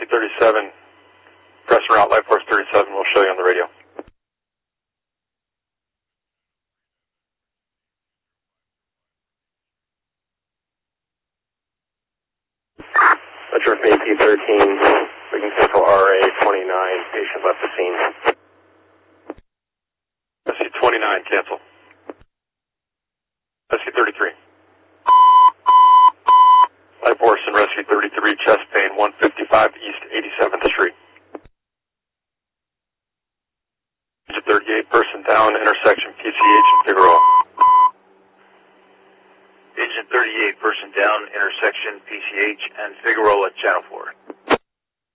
Rescue 37, press route, Life Force 37, we'll show you on the radio. Metro AP13, looking central RA 29, patient left the scene. Rescue 29, cancel. Rescue 33. Life Force and Rescue 33, chest pain, 155 East 87th Street. Agent 38, person down, intersection PCH and Figueroa. Agent 38, person down, intersection PCH and Figueroa, Channel 4.